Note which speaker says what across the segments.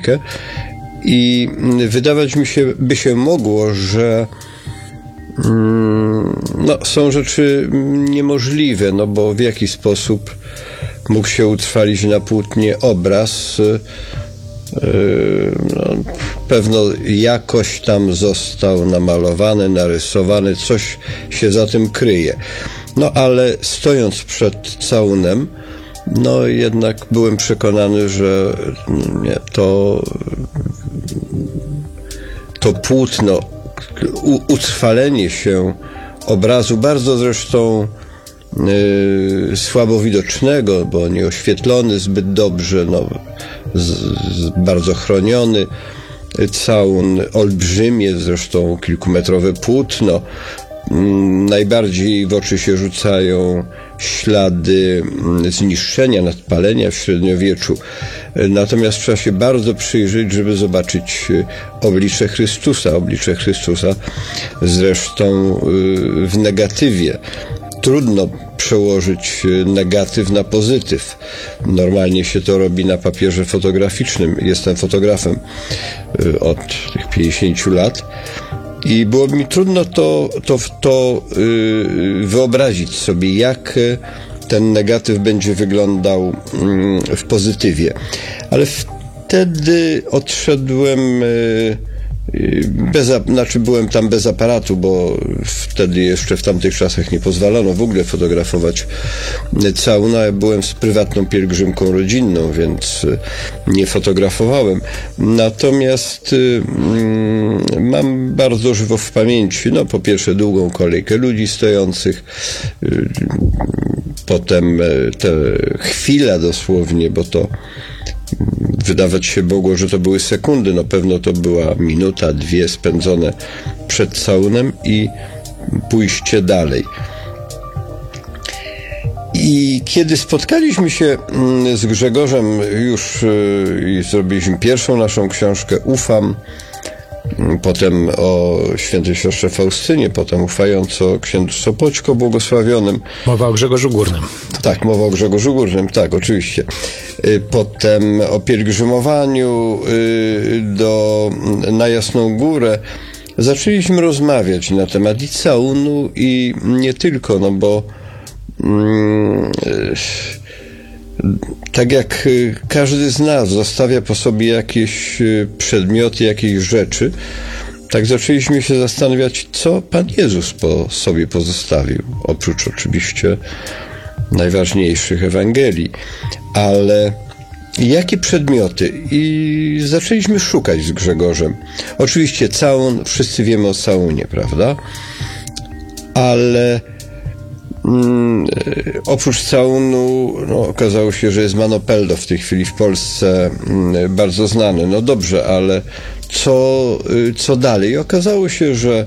Speaker 1: technikę i wydawać by się mogło, że są rzeczy niemożliwe, bo w jaki sposób mógł się utrwalić na płótnie obraz. Pewno jakoś tam został namalowany, narysowany, coś się za tym kryje. Ale stojąc przed całunem, jednak byłem przekonany, że to płótno, utrwalenie się obrazu, bardzo zresztą słabo widocznego, bo nieoświetlony zbyt dobrze, bardzo chroniony całun, olbrzymie, zresztą kilkumetrowe płótno. Najbardziej w oczy się rzucają ślady zniszczenia, nadpalenia w średniowieczu. Natomiast trzeba się bardzo przyjrzeć, żeby zobaczyć oblicze Chrystusa zresztą w negatywie. Trudno przełożyć negatyw na pozytyw. Normalnie się to robi na papierze fotograficznym. Jestem fotografem od tych 50 lat i było mi trudno to wyobrazić sobie, jak ten negatyw będzie wyglądał w pozytywie. Ale wtedy odszedłem byłem tam bez aparatu, bo wtedy jeszcze w tamtych czasach nie pozwalano w ogóle fotografować całuna. Ja byłem z prywatną pielgrzymką rodzinną, więc nie fotografowałem. Natomiast mam bardzo żywo w pamięci, po pierwsze długą kolejkę ludzi stojących, potem te chwila dosłownie, bo to wydawać się mogło, że to były sekundy, pewno to była minuta, 2 spędzone przed całunem i pójście dalej. I kiedy spotkaliśmy się z Grzegorzem już i zrobiliśmy pierwszą naszą książkę Ufam, potem o świętej siostrze Faustynie, potem ufając o księdzu Sopoćko błogosławionym.
Speaker 2: Mowa o Grzegorzu Górnym.
Speaker 1: Tak, mowa o Grzegorzu Górnym, tak, oczywiście. Potem o pielgrzymowaniu na Jasną Górę. Zaczęliśmy rozmawiać na temat i całunu, i nie tylko, bo tak jak każdy z nas zostawia po sobie jakieś przedmioty, jakieś rzeczy, tak zaczęliśmy się zastanawiać, co Pan Jezus po sobie pozostawił, oprócz oczywiście najważniejszych Ewangelii, ale jakie przedmioty? I zaczęliśmy szukać z Grzegorzem. Oczywiście całun, wszyscy wiemy o całunie, prawda? Ale oprócz całunu okazało się, że jest Manopeldo w tej chwili w Polsce bardzo znany. Dobrze, ale co dalej? I okazało się, że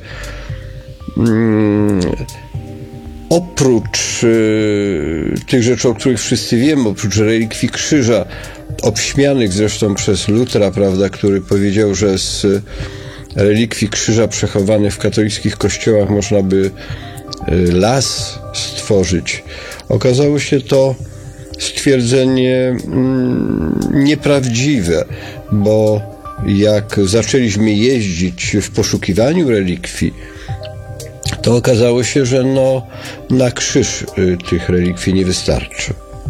Speaker 1: oprócz tych rzeczy, o których wszyscy wiemy, oprócz relikwii krzyża, obśmianych zresztą przez Lutra, prawda, który powiedział, że z relikwii krzyża przechowanych w katolickich kościołach można by las stworzyć. Okazało się to stwierdzenie nieprawdziwe, bo jak zaczęliśmy jeździć w poszukiwaniu relikwii, to okazało się, że na krzyż tych relikwii nie wystarczy.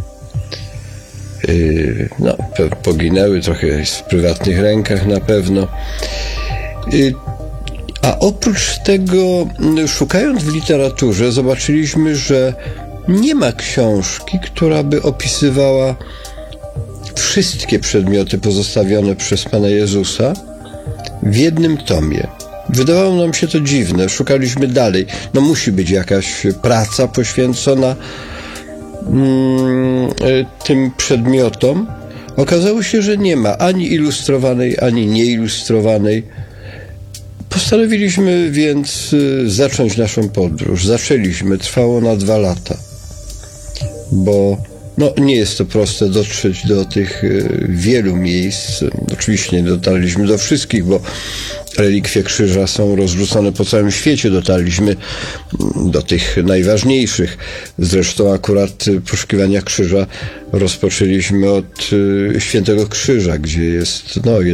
Speaker 1: Poginęły, trochę jest w prywatnych rękach na pewno. A oprócz tego, szukając w literaturze, zobaczyliśmy, że nie ma książki, która by opisywała wszystkie przedmioty pozostawione przez Pana Jezusa w jednym tomie. Wydawało nam się to dziwne, szukaliśmy dalej. Musi być jakaś praca poświęcona tym przedmiotom. Okazało się, że nie ma ani ilustrowanej, ani nieilustrowanej. Postanowiliśmy więc zacząć naszą podróż. Zaczęliśmy, trwało na 2 lata, bo nie jest to proste dotrzeć do tych wielu miejsc. Oczywiście nie dotarliśmy do wszystkich, bo relikwie krzyża są rozrzucone po całym świecie. Dotarliśmy do tych najważniejszych. Zresztą akurat poszukiwania krzyża rozpoczęliśmy od Świętego Krzyża, gdzie jest